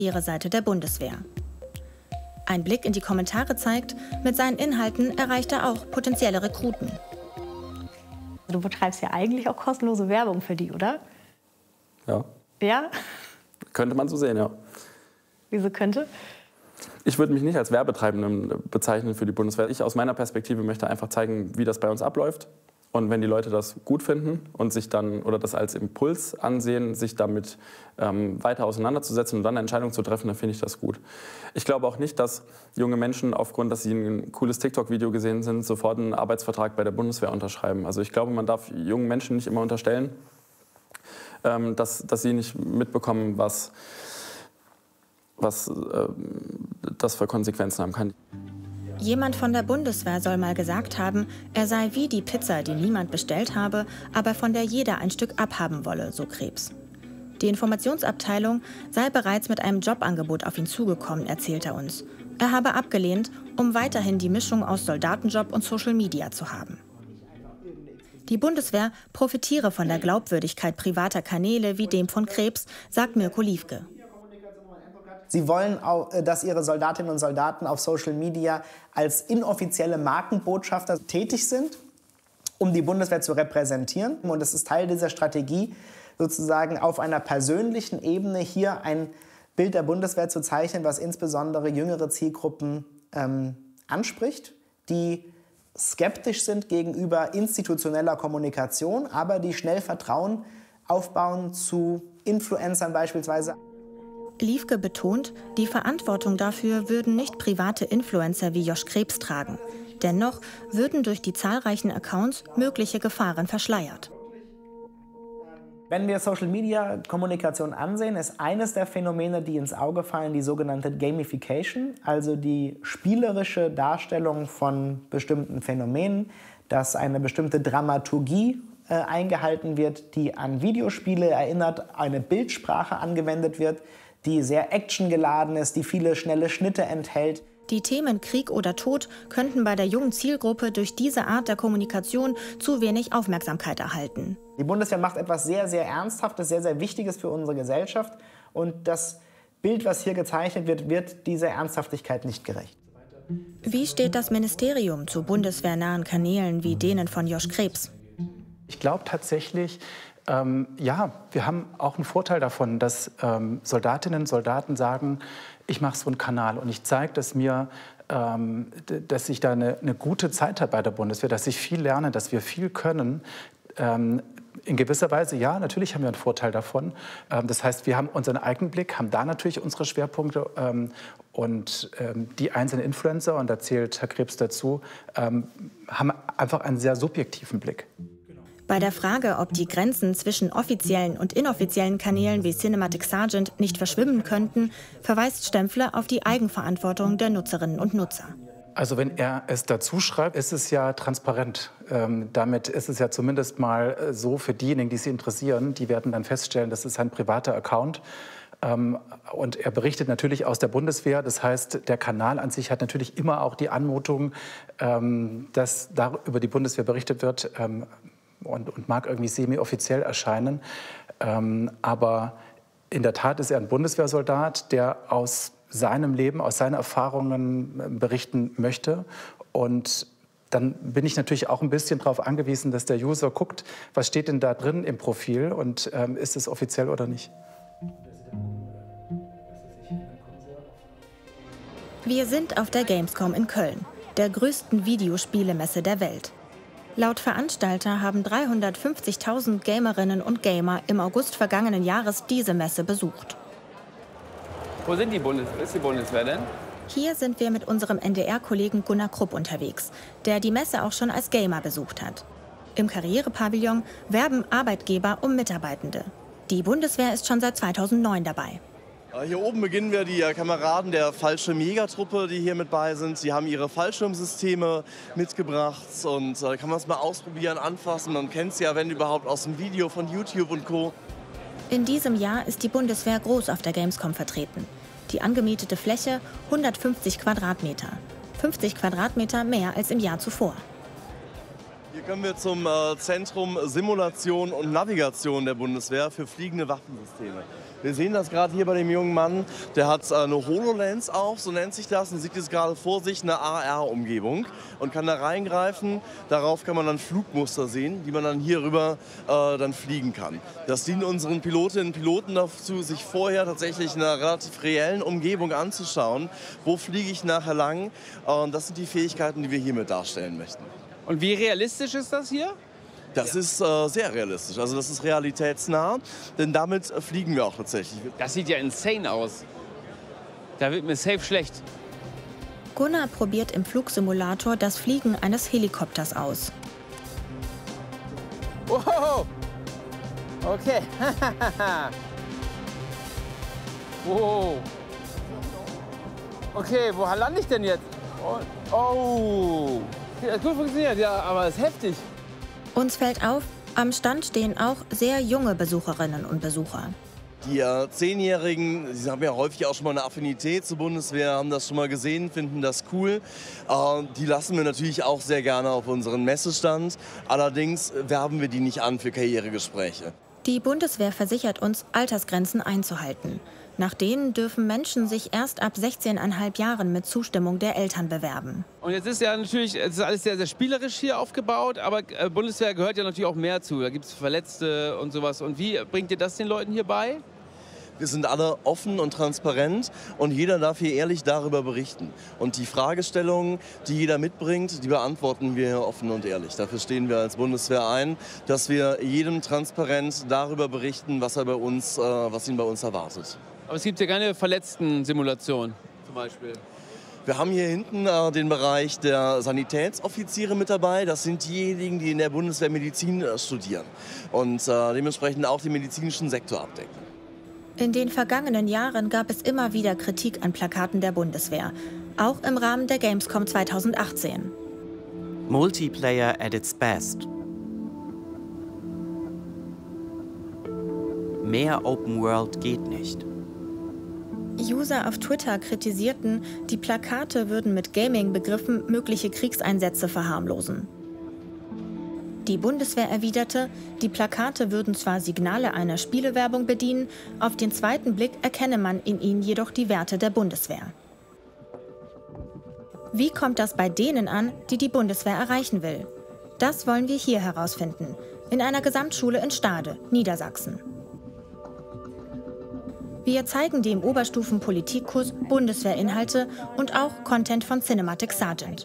Seite der Bundeswehr. Ein Blick in die Kommentare zeigt, mit seinen Inhalten erreicht er auch potenzielle Rekruten. Du betreibst ja eigentlich auch kostenlose Werbung für die, oder? Ja. Ja? Könnte man so sehen, ja. Wieso könnte? Ich würde mich nicht als Werbetreibenden bezeichnen für die Bundeswehr. Ich aus meiner Perspektive möchte einfach zeigen, wie das bei uns abläuft. Und wenn die Leute das gut finden und sich dann oder das als Impuls ansehen, sich damit weiter auseinanderzusetzen und dann eine Entscheidung zu treffen, dann finde ich das gut. Ich glaube auch nicht, dass junge Menschen aufgrund, dass sie ein cooles TikTok-Video gesehen sind, sofort einen Arbeitsvertrag bei der Bundeswehr unterschreiben. Also ich glaube, man darf jungen Menschen nicht immer unterstellen, dass sie nicht mitbekommen, was das für Konsequenzen haben kann. Jemand von der Bundeswehr soll mal gesagt haben, er sei wie die Pizza, die niemand bestellt habe, aber von der jeder ein Stück abhaben wolle, so Krebs. Die Informationsabteilung sei bereits mit einem Jobangebot auf ihn zugekommen, erzählt er uns. Er habe abgelehnt, um weiterhin die Mischung aus Soldatenjob und Social Media zu haben. Die Bundeswehr profitiere von der Glaubwürdigkeit privater Kanäle wie dem von Krebs, sagt Mirko Liefke. Sie wollen auch, dass ihre Soldatinnen und Soldaten auf Social Media als inoffizielle Markenbotschafter tätig sind, um die Bundeswehr zu repräsentieren. Und es ist Teil dieser Strategie, sozusagen auf einer persönlichen Ebene hier ein Bild der Bundeswehr zu zeichnen, was insbesondere jüngere Zielgruppen anspricht, die skeptisch sind gegenüber institutioneller Kommunikation, aber die schnell Vertrauen aufbauen zu Influencern beispielsweise. Liefke betont, die Verantwortung dafür würden nicht private Influencer wie Josh Krebs tragen. Dennoch würden durch die zahlreichen Accounts mögliche Gefahren verschleiert. Wenn wir Social-Media-Kommunikation ansehen, ist eines der Phänomene, die ins Auge fallen, die sogenannte Gamification, also die spielerische Darstellung von bestimmten Phänomenen, dass eine bestimmte Dramaturgie eingehalten wird, die an Videospiele erinnert, eine Bildsprache angewendet wird, die sehr actiongeladen ist, die viele schnelle Schnitte enthält. Die Themen Krieg oder Tod könnten bei der jungen Zielgruppe durch diese Art der Kommunikation zu wenig Aufmerksamkeit erhalten. Die Bundeswehr macht etwas sehr, sehr Ernsthaftes, sehr, sehr Wichtiges für unsere Gesellschaft. Und das Bild, was hier gezeichnet wird, wird dieser Ernsthaftigkeit nicht gerecht. Wie steht das Ministerium zu bundeswehrnahen Kanälen wie denen von Josh Krebs? Ich glaube tatsächlich, ja, wir haben auch einen Vorteil davon, dass Soldatinnen und Soldaten sagen, ich mache so einen Kanal und ich zeige, dass ich da eine gute Zeit habe bei der Bundeswehr, dass ich viel lerne, dass wir viel können. In gewisser Weise, ja, natürlich haben wir einen Vorteil davon. Das heißt, wir haben unseren eigenen Blick, haben da natürlich unsere Schwerpunkte und die einzelnen Influencer, und da zählt Herr Krebs dazu, haben einfach einen sehr subjektiven Blick. Bei der Frage, ob die Grenzen zwischen offiziellen und inoffiziellen Kanälen wie Cinematic Sergeant nicht verschwimmen könnten, verweist Stempfle auf die Eigenverantwortung der Nutzerinnen und Nutzer. Also wenn er es dazu schreibt, ist es ja transparent. Damit ist es ja zumindest mal so für diejenigen, die sich interessieren, die werden dann feststellen, das ist ein privater Account. Und er berichtet natürlich aus der Bundeswehr. Das heißt, der Kanal an sich hat natürlich immer auch die Anmutung, dass da über die Bundeswehr berichtet wird. Und mag irgendwie semi-offiziell erscheinen. Aber in der Tat ist er ein Bundeswehrsoldat, der aus seinem Leben, aus seinen Erfahrungen berichten möchte. Und dann bin ich natürlich auch ein bisschen darauf angewiesen, dass der User guckt, was steht denn da drin im Profil und ist es offiziell oder nicht. Wir sind auf der Gamescom in Köln, der größten Videospielemesse der Welt. Laut Veranstalter haben 350.000 Gamerinnen und Gamer im August vergangenen Jahres diese Messe besucht. Wo sind die ist die Bundeswehr denn? Hier sind wir mit unserem NDR-Kollegen Gunnar Krupp unterwegs, der die Messe auch schon als Gamer besucht hat. Im Karrierepavillon werben Arbeitgeber um Mitarbeitende. Die Bundeswehr ist schon seit 2009 dabei. Hier oben beginnen wir die Kameraden der Fallschirmjägertruppe, die hier mit bei sind. Sie haben ihre Fallschirmsysteme mitgebracht und da kann man es mal ausprobieren, anfassen. Man kennt es ja, wenn überhaupt, aus dem Video von YouTube und Co. In diesem Jahr ist die Bundeswehr groß auf der Gamescom vertreten. Die angemietete Fläche 150 Quadratmeter. 50 Quadratmeter mehr als im Jahr zuvor. Hier kommen wir zum Zentrum Simulation und Navigation der Bundeswehr für fliegende Waffensysteme. Wir sehen das gerade hier bei dem jungen Mann, der hat eine HoloLens auf, so nennt sich das, und sieht jetzt gerade vor sich eine AR-Umgebung und kann da reingreifen. Darauf kann man dann Flugmuster sehen, die man dann hier rüber dann fliegen kann. Das dient unseren Pilotinnen und Piloten dazu, sich vorher tatsächlich in einer relativ reellen Umgebung anzuschauen, wo fliege ich nachher lang. Und das sind die Fähigkeiten, die wir hiermit darstellen möchten. Und wie realistisch ist das hier? Das ist sehr realistisch, also das ist realitätsnah, denn damit fliegen wir auch tatsächlich. Das sieht ja insane aus. Da wird mir safe schlecht. Gunnar probiert im Flugsimulator das Fliegen eines Helikopters aus. Wow! Okay. Wow. Okay, wo lande ich denn jetzt? Oh. Ja, gut funktioniert, ja, aber es ist heftig. Uns fällt auf, am Stand stehen auch sehr junge Besucherinnen und Besucher. Die 10-Jährigen, die haben ja häufig auch schon mal eine Affinität zur Bundeswehr, haben das schon mal gesehen, finden das cool. Die lassen wir natürlich auch sehr gerne auf unseren Messestand. Allerdings werben wir die nicht an für Karrieregespräche. Die Bundeswehr versichert uns, Altersgrenzen einzuhalten. Nach denen dürfen Menschen sich erst ab 16,5 Jahren mit Zustimmung der Eltern bewerben. Und jetzt ist ja natürlich, es ist alles sehr, sehr spielerisch hier aufgebaut, aber Bundeswehr gehört ja natürlich auch mehr zu. Da gibt es Verletzte und sowas. Und wie bringt ihr das den Leuten hier bei? Wir sind alle offen und transparent und jeder darf hier ehrlich darüber berichten. Und die Fragestellungen, die jeder mitbringt, die beantworten wir hier offen und ehrlich. Dafür stehen wir als Bundeswehr ein, dass wir jedem transparent darüber berichten, was ihn bei uns erwartet. Aber es gibt ja keine Verletzten-Simulation zum Beispiel. Wir haben hier hinten den Bereich der Sanitätsoffiziere mit dabei. Das sind diejenigen, die in der Bundeswehr Medizin studieren und dementsprechend auch den medizinischen Sektor abdecken. In den vergangenen Jahren gab es immer wieder Kritik an Plakaten der Bundeswehr, auch im Rahmen der Gamescom 2018. Multiplayer at its best. Mehr Open World geht nicht. User auf Twitter kritisierten, die Plakate würden mit Gaming-Begriffen mögliche Kriegseinsätze verharmlosen. Die Bundeswehr erwiderte, die Plakate würden zwar Signale einer Spielewerbung bedienen, auf den zweiten Blick erkenne man in ihnen jedoch die Werte der Bundeswehr. Wie kommt das bei denen an, die die Bundeswehr erreichen will? Das wollen wir hier herausfinden, in einer Gesamtschule in Stade, Niedersachsen. Wir zeigen dem Oberstufen-Politikkurs Bundeswehrinhalte und auch Content von Cinematic Sergeant.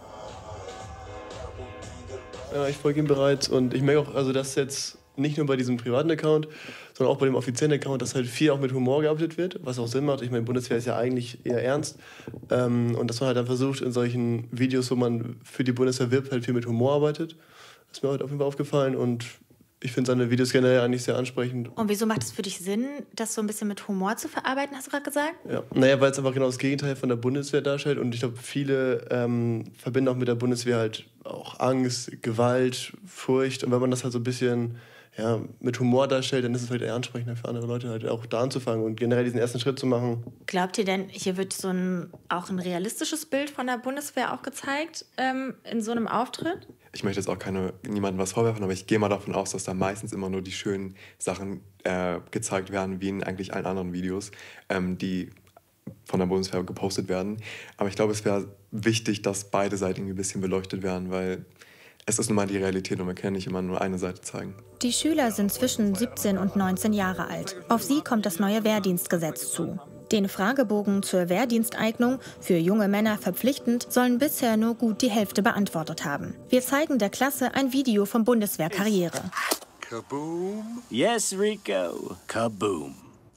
Ich folge ihm bereits und ich merke auch, also dass jetzt nicht nur bei diesem privaten Account, sondern auch bei dem offiziellen Account, dass halt viel auch mit Humor gearbeitet wird, was auch Sinn macht. Ich meine, Bundeswehr ist ja eigentlich eher ernst und dass man halt dann versucht, in solchen Videos, wo man für die Bundeswehr wirbt, halt viel mit Humor arbeitet. Das ist mir heute auf jeden Fall aufgefallen und ich finde seine Videos generell eigentlich sehr ansprechend. Und wieso macht es für dich Sinn, das so ein bisschen mit Humor zu verarbeiten, hast du gerade gesagt? Ja, naja, weil es einfach genau das Gegenteil von der Bundeswehr darstellt. Und ich glaube, viele verbinden auch mit der Bundeswehr halt auch Angst, Gewalt, Furcht. Und wenn man das halt so ein bisschen mit Humor darstellt, dann ist es halt eher ansprechender für andere Leute, halt auch da anzufangen und generell diesen ersten Schritt zu machen. Glaubt ihr denn, hier wird auch ein realistisches Bild von der Bundeswehr auch gezeigt in so einem Auftritt? Ich möchte jetzt auch niemandem was vorwerfen, aber ich gehe mal davon aus, dass da meistens immer nur die schönen Sachen gezeigt werden, wie in eigentlich allen anderen Videos, die von der Bundeswehr gepostet werden. Aber ich glaube, es wäre wichtig, dass beide Seiten ein bisschen beleuchtet werden, weil es ist nun mal die Realität und man kann nicht immer nur eine Seite zeigen. Die Schüler sind zwischen 17 und 19 Jahre alt. Auf sie kommt das neue Wehrdienstgesetz zu. Den Fragebogen zur Wehrdiensteignung, für junge Männer verpflichtend, sollen bisher nur gut die Hälfte beantwortet haben. Wir zeigen der Klasse ein Video vom Bundeswehrkarriere. Kaboom! Yes, Rico! Kaboom!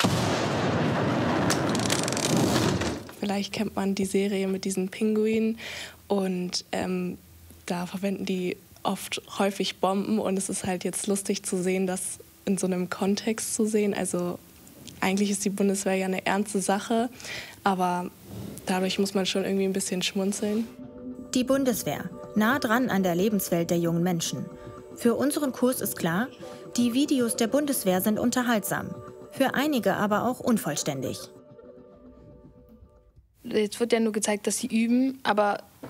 Vielleicht kennt man die Serie mit diesen Pinguinen und da verwenden die häufig Bomben und es ist halt jetzt lustig zu sehen, das in so einem Kontext zu sehen. Also eigentlich ist die Bundeswehr ja eine ernste Sache, aber dadurch muss man schon irgendwie ein bisschen schmunzeln. Die Bundeswehr, nah dran an der Lebenswelt der jungen Menschen. Für unseren Kurs ist klar, die Videos der Bundeswehr sind unterhaltsam, für einige aber auch unvollständig. Jetzt wird ja nur gezeigt, dass sie üben, aber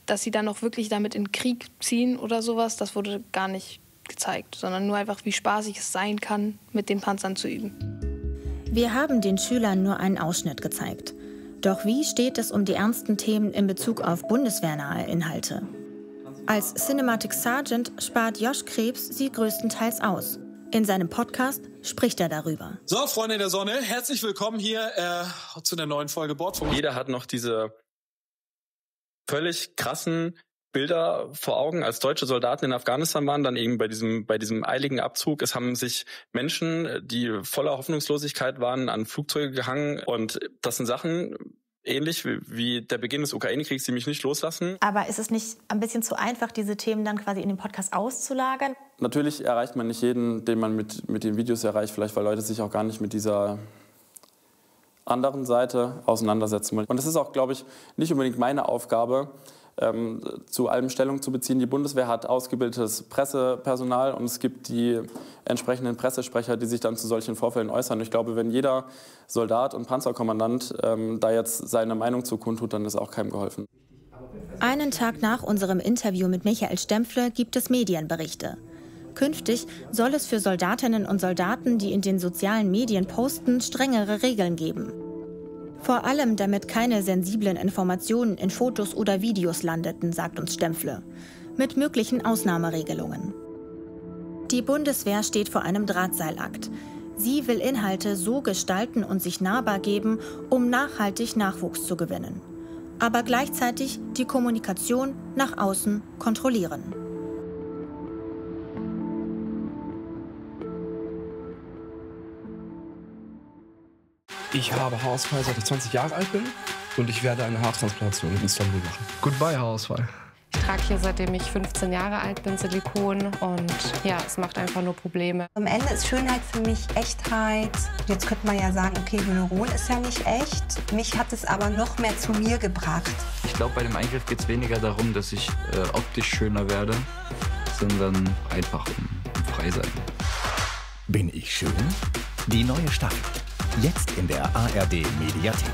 dass sie dann auch wirklich damit in den Krieg ziehen oder sowas, das wurde gar nicht gezeigt, sondern nur einfach, wie spaßig es sein kann, mit den Panzern zu üben. Wir haben den Schülern nur einen Ausschnitt gezeigt. Doch wie steht es um die ernsten Themen in Bezug auf bundeswehrnahe Inhalte? Als Cinematic Sergeant spart Josh Krebs sie größtenteils aus. In seinem Podcast spricht er darüber. So, Freunde der Sonne, herzlich willkommen hier zu einer neuen Folge Bordfunk. Jeder hat noch diese völlig krassen Bilder vor Augen, als deutsche Soldaten in Afghanistan waren, dann eben bei diesem eiligen Abzug. Es haben sich Menschen, die voller Hoffnungslosigkeit waren, an Flugzeuge gehangen. Und das sind Sachen, ähnlich wie der Beginn des Ukraine-Kriegs, die mich nicht loslassen. Aber ist es nicht ein bisschen zu einfach, diese Themen dann quasi in den Podcast auszulagern? Natürlich erreicht man nicht jeden, den man mit den Videos erreicht, vielleicht weil Leute sich auch gar nicht mit dieser anderen Seite auseinandersetzen wollen. Und es ist auch, glaube ich, nicht unbedingt meine Aufgabe, zu allem Stellung zu beziehen. Die Bundeswehr hat ausgebildetes Pressepersonal und es gibt die entsprechenden Pressesprecher, die sich dann zu solchen Vorfällen äußern. Ich glaube, wenn jeder Soldat und Panzerkommandant da jetzt seine Meinung zu kundtut, dann ist auch keinem geholfen. Einen Tag nach unserem Interview mit Michael Stempfle gibt es Medienberichte. Künftig soll es für Soldatinnen und Soldaten, die in den sozialen Medien posten, strengere Regeln geben. Vor allem, damit keine sensiblen Informationen in Fotos oder Videos landeten, sagt uns Stempfle, mit möglichen Ausnahmeregelungen. Die Bundeswehr steht vor einem Drahtseilakt. Sie will Inhalte so gestalten und sich nahbar geben, um nachhaltig Nachwuchs zu gewinnen. Aber gleichzeitig die Kommunikation nach außen kontrollieren. Ich habe Haarausfall, seit ich 20 Jahre alt bin und ich werde eine Haartransplantation in Istanbul machen. Goodbye, Haarausfall. Ich trage hier, seitdem ich 15 Jahre alt bin, Silikon und ja, es macht einfach nur Probleme. Am Ende ist Schönheit für mich Echtheit. Jetzt könnte man ja sagen, okay, Hyaluron ist ja nicht echt. Mich hat es aber noch mehr zu mir gebracht. Ich glaube, bei dem Eingriff geht es weniger darum, dass ich optisch schöner werde, sondern einfach um frei sein. Bin ich schön? Die neue Staffel. Jetzt in der ARD-Mediathek.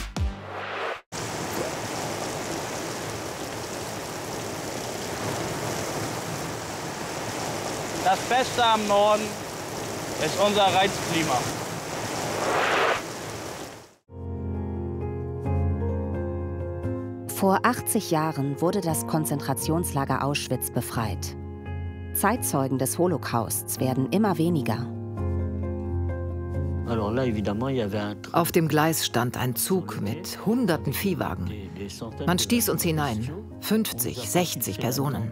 Das Beste am Norden ist unser Reizklima. Vor 80 Jahren wurde das Konzentrationslager Auschwitz befreit. Zeitzeugen des Holocausts werden immer weniger. Auf dem Gleis stand ein Zug mit hunderten Viehwagen. Man stieß uns hinein, 50, 60 Personen.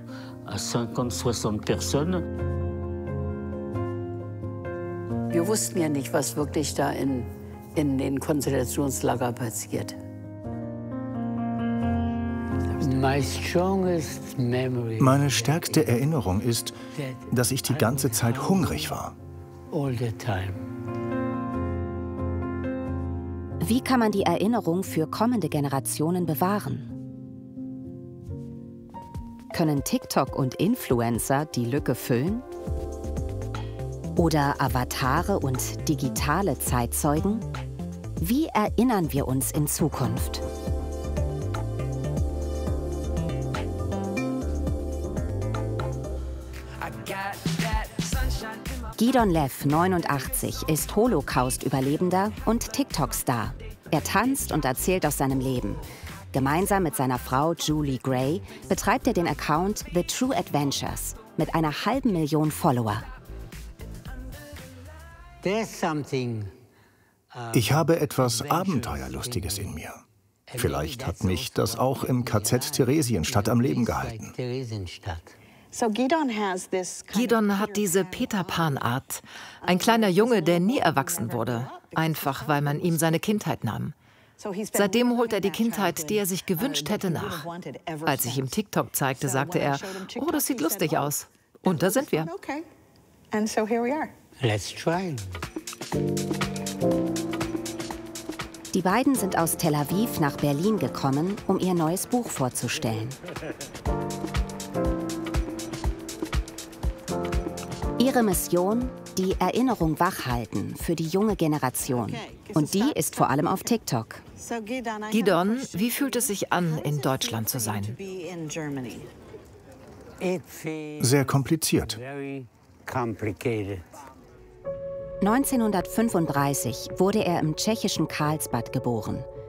Wir wussten ja nicht, was wirklich da in den Konzentrationslagern passiert. Meine stärkste Erinnerung ist, dass ich die ganze Zeit hungrig war. Wie kann man die Erinnerung für kommende Generationen bewahren? Können TikTok und Influencer die Lücke füllen? Oder Avatare und digitale Zeitzeugen? Wie erinnern wir uns in Zukunft? Gidon Lev, 89, ist Holocaust-Überlebender und TikTok-Star. Er tanzt und erzählt aus seinem Leben. Gemeinsam mit seiner Frau Julie Gray betreibt er den Account The True Adventures mit einer 500.000 Follower. Ich habe etwas Abenteuerlustiges in mir. Vielleicht hat mich das auch im KZ Theresienstadt am Leben gehalten. Gidon hat diese Peter Pan-Art. Ein kleiner Junge, der nie erwachsen wurde. Einfach, weil man ihm seine Kindheit nahm. Seitdem holt er die Kindheit, die er sich gewünscht hätte, nach. Als ich ihm TikTok zeigte, sagte er, oh, das sieht lustig aus. Und da sind wir. Let's try. Die beiden sind aus Tel Aviv nach Berlin gekommen, um ihr neues Buch vorzustellen. Ihre Mission? Die Erinnerung wachhalten für die junge Generation. Und die ist vor allem auf TikTok. Gidon, wie fühlt es sich an, in Deutschland zu sein? Sehr kompliziert. 1935 wurde er im tschechischen Karlsbad geboren.